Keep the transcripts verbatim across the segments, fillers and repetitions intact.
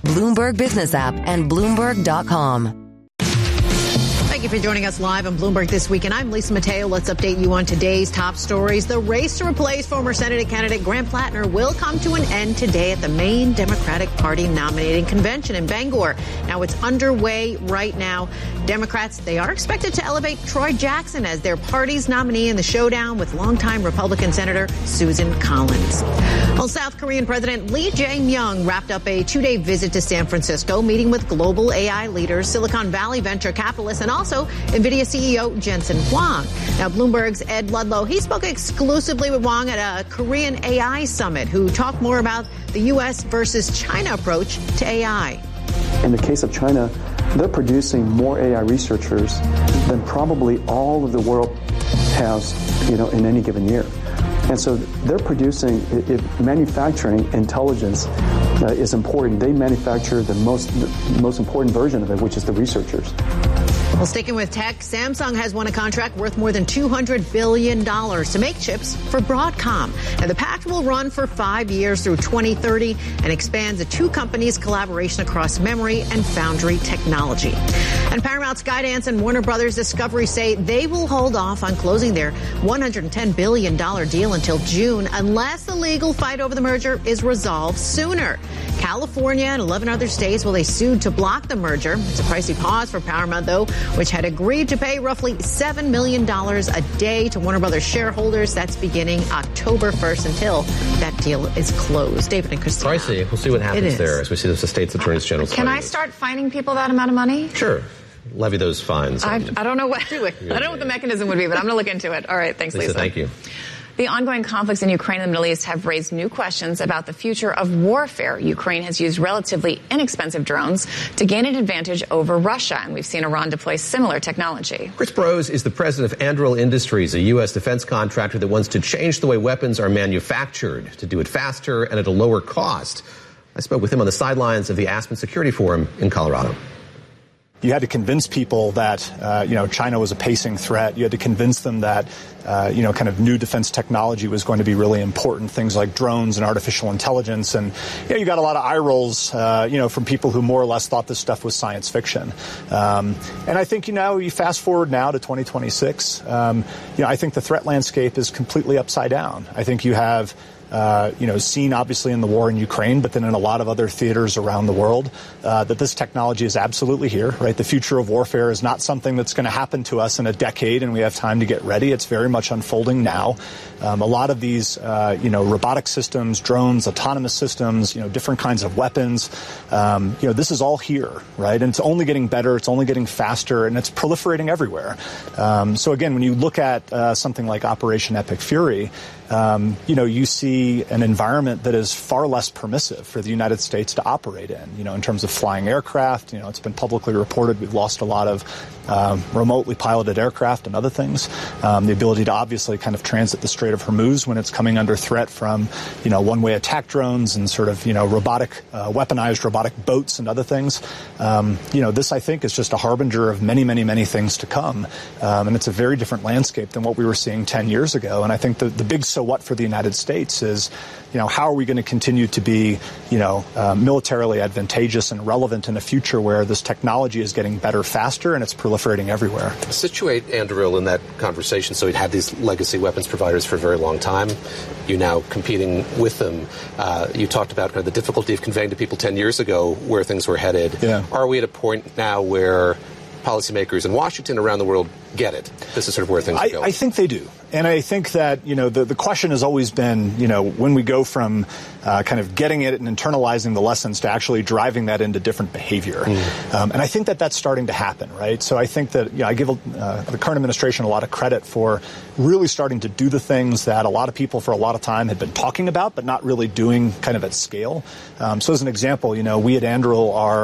Bloomberg Business App, and Bloomberg dot com. Thank you for joining us live on Bloomberg This Week. And I'm Lisa Mateo. Let's update you on today's top stories. The race to replace former Senate candidate Grant Plattner will come to an end today at the Maine Democratic Party nominating convention in Bangor. Now, it's underway right now. Democrats, they are expected to elevate Troy Jackson as their party's nominee in the showdown with longtime Republican Senator Susan Collins. Well, South Korean President Lee Jae-myung wrapped up a two-day visit to San Francisco, meeting with global A I leaders, Silicon Valley venture capitalists, and also NVIDIA C E O Jensen Huang. Now, Bloomberg's Ed Ludlow, he spoke exclusively with Huang at a Korean A I summit, who talked more about the U S versus China approach to A I. In the case of China, they're producing more A I researchers than probably all of the world has, you know, in any given year. And so they're producing, if manufacturing intelligence uh, is important, they manufacture the most, the most important version of it, which is the researchers. Well, sticking with tech, Samsung has won a contract worth more than two hundred billion dollars to make chips for Broadcom. And the pact will run for five years through twenty thirty and expands the two companies' collaboration across memory and foundry technology. And Paramount, Skydance, and Warner Brothers Discovery say they will hold off on closing their one hundred ten billion dollars deal until June unless the legal fight over the merger is resolved sooner. California and eleven other states, well, they sued to block the merger. It's a pricey pause for Paramount, though, which had agreed to pay roughly seven million dollars a day to Warner Brothers shareholders. That's beginning October first until that deal is closed. David and Christina. Pricey. We'll see what happens there as we see those states' attorneys general. Can I start fining people that amount of money? Sure. Levy those fines. I, I don't know what do it. I don't know what the mechanism would be, but I'm going to look into it. All right. Thanks, Lisa. Lisa, thank you. The ongoing conflicts in Ukraine and the Middle East have raised new questions about the future of warfare. Ukraine has used relatively inexpensive drones to gain an advantage over Russia, and we've seen Iran deploy similar technology. Chris Brose is the president of Anduril Industries, a U S defense contractor that wants to change the way weapons are manufactured, to do it faster and at a lower cost. I spoke with him on the sidelines of the Aspen Security Forum in Colorado. You had to convince people that, uh, you know, China was a pacing threat. You had to convince them that, uh, you know, kind of new defense technology was going to be really important, things like drones and artificial intelligence. And, you know, you got a lot of eye rolls, uh, you know, from people who more or less thought this stuff was science fiction. Um, and I think, you know, you fast forward now to twenty twenty-six, um, you know, I think the threat landscape is completely upside down. I think you have Uh, you know, seen obviously in the war in Ukraine, but then in a lot of other theaters around the world, uh, that this technology is absolutely here, right? The future of warfare is not something that's going to happen to us in a decade and we have time to get ready. It's very much unfolding now. Um, a lot of these, uh, you know, robotic systems, drones, autonomous systems, you know, different kinds of weapons, um, you know, this is all here, right? And it's only getting better. It's only getting faster, and it's proliferating everywhere. Um, so again, when you look at uh, something like Operation Epic Fury, Um, you know, you see an environment that is far less permissive for the United States to operate in, you know, in terms of flying aircraft. You know, it's been publicly reported we've lost a lot of um, remotely piloted aircraft and other things. Um, the ability to obviously kind of transit the Strait of Hormuz when it's coming under threat from, you know, one-way attack drones and sort of, you know, robotic, uh, weaponized robotic boats and other things. Um, you know, this, I think, is just a harbinger of many, many, many things to come. Um, and it's a very different landscape than what we were seeing ten years ago. And I think the, the big so what for the United States is, you know, how are we going to continue to be, you know, uh, militarily advantageous and relevant in a future where this technology is getting better faster and it's proliferating everywhere? Situate Anduril in that conversation. So he'd had these legacy weapons providers for a very long time. You're now competing with them. Uh, you talked about kind of the difficulty of conveying to people ten years ago where things were headed. Yeah. Are we at a point now where policymakers in Washington around the world get it? This is sort of where things are going. I, I think they do. And I think that, you know, the, the question has always been, you know, when we go from uh, kind of getting it and internalizing the lessons to actually driving that into different behavior. Mm. Um, and I think that that's starting to happen, right? So I think that, you know, I give uh, the current administration a lot of credit for really starting to do the things that a lot of people for a lot of time had been talking about, but not really doing kind of at scale. Um, so as an example, you know, we at Anduril are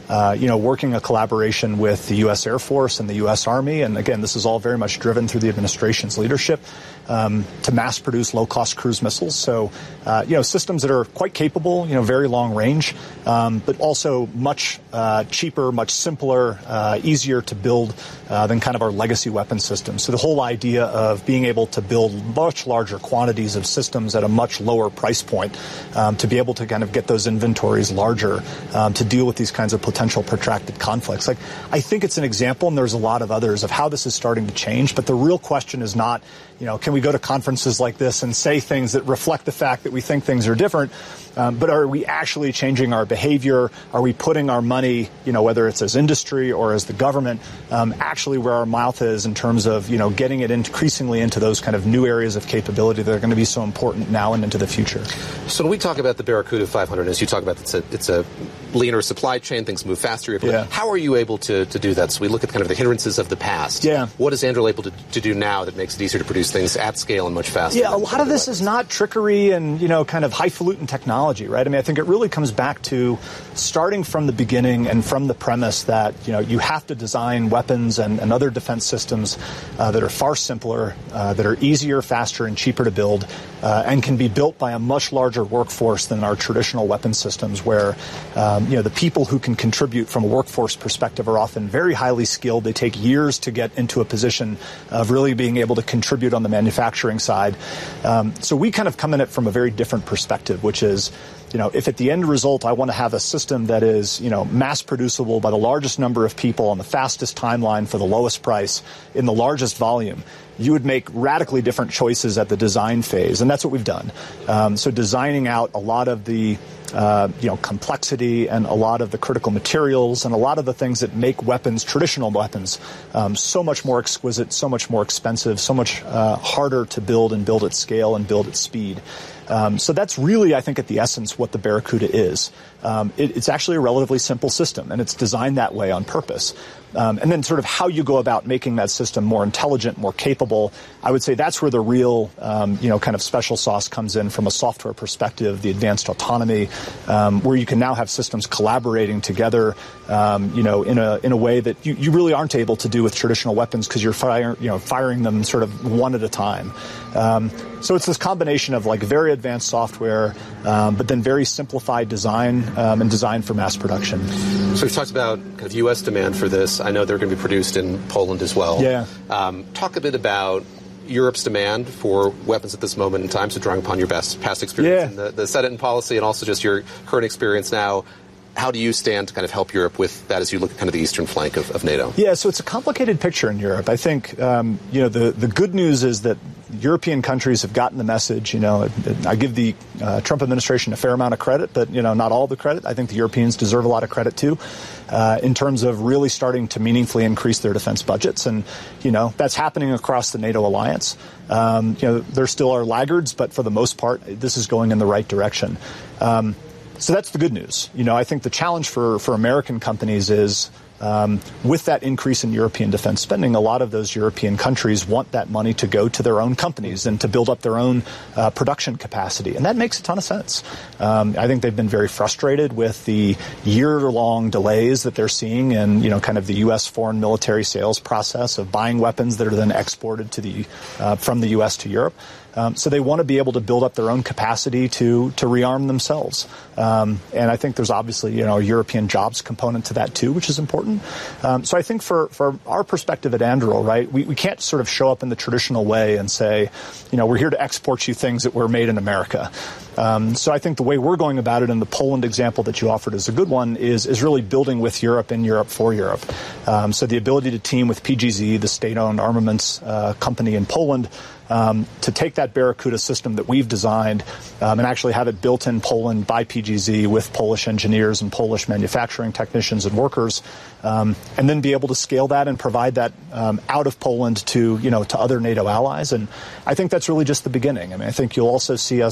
uh, you know, working a collaboration with the U S Air Force and the U S Army. And again, this is all very much driven through the administration's leadership um, to mass produce low-cost cruise missiles. So, uh, you know, systems that are quite capable, you know, very long range, um, but also much uh, cheaper, much simpler, uh, easier to build uh, than kind of our legacy weapon systems. So the whole idea of being able to build much larger quantities of systems at a much lower price point um, to be able to kind of get those inventories larger um, to deal with these kinds of potential protracted conflicts. Like, I think it's an example, and there's a lot of others, of how this is starting to change. But the real question is not, you know, can we go to conferences like this and say things that reflect the fact that we think things are different? Um, but are we actually changing our behavior? Are we putting our money, you know, whether it's as industry or as the government, um, actually where our mouth is in terms of, you know, getting it increasingly into those kind of new areas of capability that are going to be so important now and into the future? So when we talk about the Barracuda five hundred, as you talk about, it's a, it's a leaner supply chain, things move faster. Yeah. How are you able to, to do that? So we look at kind of the hindrances of the past. Yeah. What is Anduril able to, to do now that makes it easier to produce things at scale and much faster? Yeah, a lot of this is not trickery and, you know, kind of highfalutin technology, right? I mean, I think it really comes back to starting from the beginning and from the premise that, you know, you have to design weapons and, and other defense systems uh, that are far simpler, uh, that are easier, faster, and cheaper to build, uh, and can be built by a much larger workforce than our traditional weapon systems, where, um, you know, the people who can contribute from a workforce perspective are often very highly skilled. They take years to get into a position of really being able to contribute on the manufacturing side. Um, so we kind of come in it from a very different perspective, which is, you know, if at the end result I want to have a system that is, you know, mass producible by the largest number of people on the fastest timeline for the lowest price in the largest volume, you would make radically different choices at the design phase. And that's what we've done. Um, so designing out a lot of the Uh, you know, complexity and a lot of the critical materials and a lot of the things that make weapons, traditional weapons, um, so much more exquisite, so much more expensive, so much uh, harder to build and build at scale and build at speed. Um, so that's really, I think, at the essence what the Barracuda is. Um, it, it's actually a relatively simple system, and it's designed that way on purpose. Um, and then sort of how you go about making that system more intelligent, more capable, I would say that's where the real, um, you know, kind of special sauce comes in from a software perspective, the advanced autonomy, um, where you can now have systems collaborating together, um, you know, in a in a way that you, you really aren't able to do with traditional weapons because you're fire, you know, firing them sort of one at a time. Um, so it's this combination of like very advanced software, um, but then very simplified design um, and design for mass production. So we've talked about kind of U S demand for this. I know they're going to be produced in Poland as well. Yeah. Um, talk a bit about Europe's demand for weapons at this moment in time, so drawing upon your best past experience yeah. in the, the Senate and policy and also just your current experience now. How do you stand to kind of help Europe with that as you look at kind of the eastern flank of, of NATO? Yeah, so it's a complicated picture in Europe. I think, um, you know, the, the good news is that European countries have gotten the message. You know, I give the uh, Trump administration a fair amount of credit, but, you know, not all the credit. I think the Europeans deserve a lot of credit, too, uh, in terms of really starting to meaningfully increase their defense budgets. And, you know, that's happening across the NATO alliance. Um, you know, there still are laggards, but for the most part, this is going in the right direction. Um, So that's the good news. You know, I think the challenge for, for American companies is um, with that increase in European defense spending, a lot of those European countries want that money to go to their own companies and to build up their own uh, production capacity. And that makes a ton of sense. Um, I think they've been very frustrated with the year-long delays that they're seeing in, you know, kind of the U S foreign military sales process of buying weapons that are then exported to the uh, from the U S to Europe. Um, so they want to be able to build up their own capacity to to rearm themselves. Um, and I think there's obviously, you know, a European jobs component to that, too, which is important. Um, so I think for, for our perspective at Anduril, right, we, we can't sort of show up in the traditional way and say, you know, we're here to export you things that were made in America. Um, so I think the way we're going about it, and the Poland example that you offered is a good one, is, is really building with Europe, in Europe, for Europe. Um, so the ability to team with P G Z, the state-owned armaments uh, company in Poland, Um, to take that Barracuda system that we've designed um, and actually have it built in Poland by P G Z with Polish engineers and Polish manufacturing technicians and workers, um, and then be able to scale that and provide that um, out of Poland to, you know, to other NATO allies. And I think that's really just the beginning. I mean, I think you'll also see us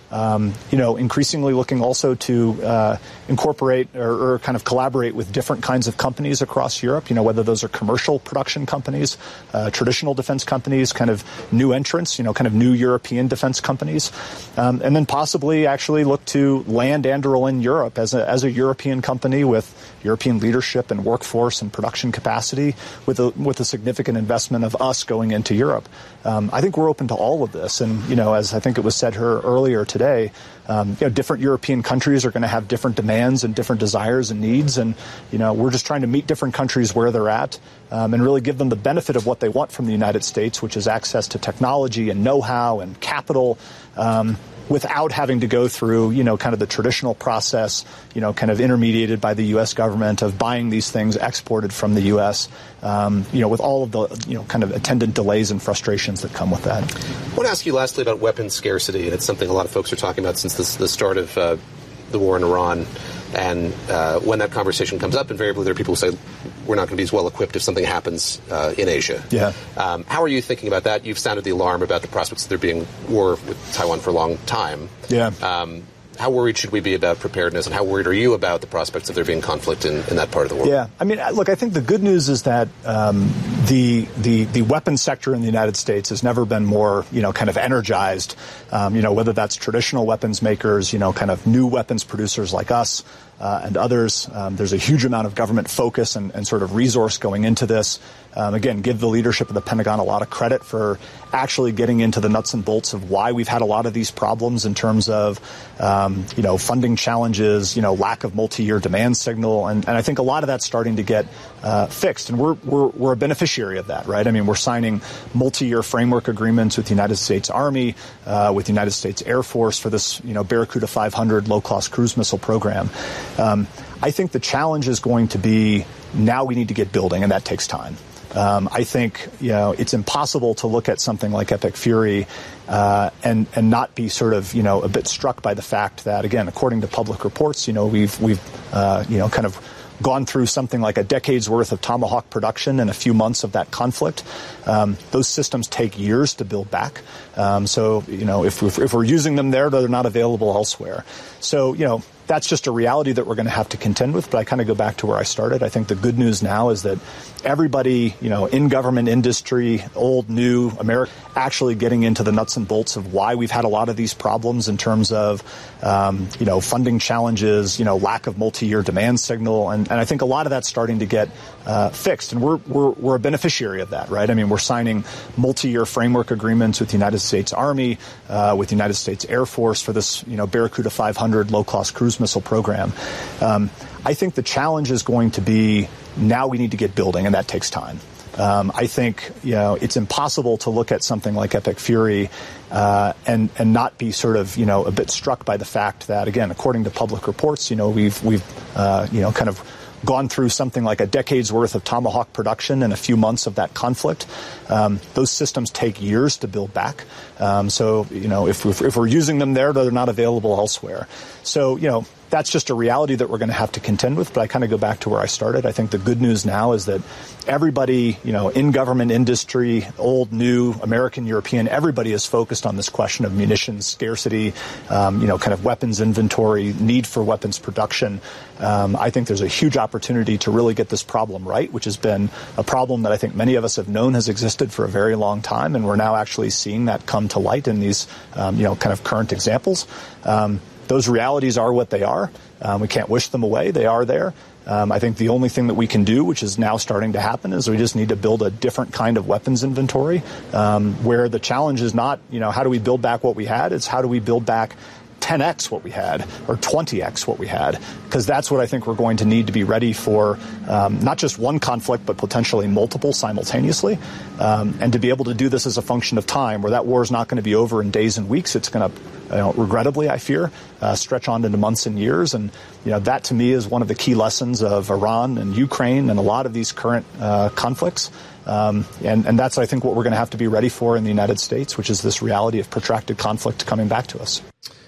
Um, you know, increasingly looking also to uh, incorporate or, or kind of collaborate with different kinds of companies across Europe, you know, whether those are commercial production companies, uh, traditional defense companies, kind of new entrants, you know, kind of new European defense companies, um, and then possibly actually look to land Anduril in Europe as a, as a European company with European leadership and workforce and production capacity with a, with a significant investment of us going into Europe. Um, I think we're open to all of this. And, you know, as I think it was said here earlier today, um, you know, different European countries are going to have different demands and different desires and needs. And, you know, we're just trying to meet different countries where they're at um, and really give them the benefit of what they want from the United States, which is access to technology and know-how and capital, um, without having to go through, you know, kind of the traditional process, you know, kind of intermediated by the U S government of buying these things exported from the U S, um, you know, with all of the, you know, kind of attendant delays and frustrations that come with that. I want to ask you lastly about weapons scarcity, and it's something a lot of folks are talking about since this, the start of uh, the war in Iran. And uh, when that conversation comes up, invariably there are people who say we're not going to be as well equipped if something happens uh, in Asia. Yeah. Um, how are you thinking about that? You've sounded the alarm about the prospects of there being war with Taiwan for a long time. Yeah. Um, how worried should we be about preparedness, and how worried are you about the prospects of there being conflict in, in that part of the world? Yeah. I mean, look, I think the good news is that um, the, the the weapons sector in the United States has never been more, you know, kind of energized, um, you know, whether that's traditional weapons makers, you know, kind of new weapons producers like us, Uh, and others. Um, there's a huge amount of government focus and, and sort of resource going into this. Um, again, give the leadership of the Pentagon a lot of credit for actually getting into the nuts and bolts of why we've had a lot of these problems in terms of, um, you know, funding challenges, you know, lack of multi-year demand signal. And, and I think a lot of that's starting to get uh, fixed. And we're, we're, we're a beneficiary of that, right? I mean, we're signing multi-year framework agreements with the United States Army, uh, with the United States Air Force for this, you know, Barracuda five hundred low-cost cruise missile program. Um, I think the challenge is going to be now we need to get building, and that takes time. Um, I think, you know, it's impossible to look at something like Epic Fury uh, and and not be sort of, you know, a bit struck by the fact that, again, according to public reports, you know, we've we've uh, you know kind of gone through something like a decade's worth of Tomahawk production in a few months of that conflict. Um, those systems take years to build back. Um, so, you know, if, if, if we're using them there, they're not available elsewhere. So, you know, that's just a reality that we're going to have to contend with. But I kind of go back to where I started. I think the good news now is that everybody, you know, in government, industry, old, new, America, actually getting into the nuts and bolts of why we've had a lot of these problems in terms of, um, you know, funding challenges, you know, lack of multi-year demand signal. And, and I think a lot of that's starting to get uh, fixed. And we're, we're, we're a beneficiary of that, right? I mean, we're signing multi-year framework agreements with the United States Army, uh, with the United States Air Force for this, you know, Barracuda five hundred low-cost cruise missile program. Um, I think the challenge is going to be now we need to get building, and that takes time. Um, I think, you know, it's impossible to look at something like Epic Fury uh, and and not be sort of, you know, a bit struck by the fact that, again, according to public reports, you know, we've we've uh, you know kind of gone through something like a decade's worth of Tomahawk production in a few months of that conflict. Um, those systems take years to build back. Um, so, you know, if, if, if we're using them there, they're not available elsewhere. So, you know, that's just a reality that we're going to have to contend with. But I kind of go back to where I started. I think the good news now is that everybody, you know, in government, industry, old, new, American, European, everybody is focused on this question of munitions scarcity, um, you know, kind of weapons inventory, need for weapons production. Um, I think there's a huge opportunity to really get this problem right, which has been a problem that I think many of us have known has existed for a very long time. And we're now actually seeing that come to light in these, um, you know, kind of current examples. Um, Those realities are what they are. Um, we can't wish them away. They are there. Um, I think the only thing that we can do, which is now starting to happen, is we just need to build a different kind of weapons inventory um, where the challenge is not, you know, how do we build back what we had? It's how do we build back ten x what we had or twenty x what we had, because that's what I think we're going to need to be ready for, um, not just one conflict, but potentially multiple simultaneously. Um, and to be able to do this as a function of time, where that war is not going to be over in days and weeks. It's going to, you know, regrettably, I fear, uh, stretch on into months and years. And, you know, that to me is one of the key lessons of Iran and Ukraine and a lot of these current uh, conflicts. Um, and, and that's, I think, what we're going to have to be ready for in the United States, which is this reality of protracted conflict coming back to us.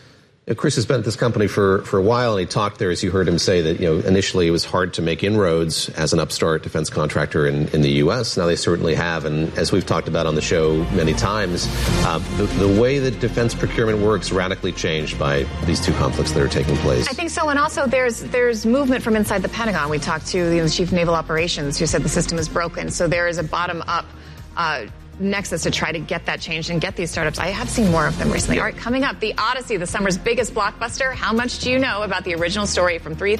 Chris has been at this company for, for a while, and he talked there, as you heard him say, that, you know, initially it was hard to make inroads as an upstart defense contractor in, in the U S. Now they certainly have, and as we've talked about on the show many times, uh, the, the way that defense procurement works radically changed by these two conflicts that are taking place. I think so, and also there's there's movement from inside the Pentagon. We talked to you know, the Chief of Naval Operations, who said the system is broken, so there is a bottom-up uh nexus to try to get that changed and get these startups. I have seen more of them recently. All right, coming up, The Odyssey, the summer's biggest blockbuster. How much do you know about the original story from three